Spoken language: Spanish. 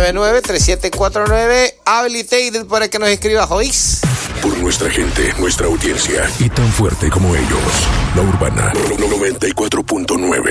899-3749. Habilitated para que nos escriba, ¿oís? Por nuestra gente, nuestra audiencia y tan fuerte como ellos. La Urbana 94.9.